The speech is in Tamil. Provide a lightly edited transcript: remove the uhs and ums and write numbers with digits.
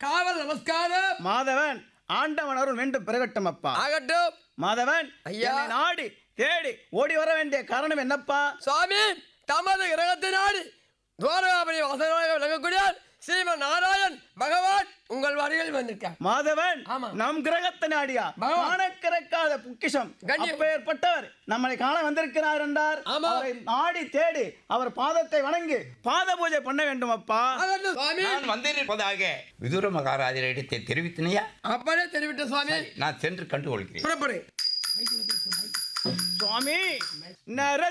காவல் நமஸ்காரம். மாதவன் ஆண்டவன் அருள் மீண்டும் பெருகட்டும் அப்பா. ஆகட்டும். மாதவன் ஐயா. என்னை நாடி தேடி ஓடி வர வேண்டிய காரணம் என்னப்பா? சுவாமி, தமது கிரகத்தை நாடி துவாரகாபுரி வாசகராக விளங்கக்கூடிய ஸ்ரீமன் நாராயண் பகவான் உங்கள் வரையில் வந்திருக்கார். மாதவன் ஆமா. நம் கிரகத்தை நாடியா பகவான். காணக்கிறக்காத பொக்கிஷம் கண்ணியம். அப்பேற்பட்டவர் நம்மளை காண வந்திருக்கிறார் என்றார். ஆமா. அவரை நாடி தேடி அவர் பாதத்தை வணங்கி பாத பூஜை பண்ண வேண்டும் அப்பா. ஆகட்டும் சுவாமி. நான் வந்திருப்பதாக விதுர மகாராஜரிடத்தை தெரிவித்தினையா? அப்படியே தெரிவித்த சுவாமி. நான் சென்று கண்டுகொள்கிறேன். புறப்படு. சுவாமி நர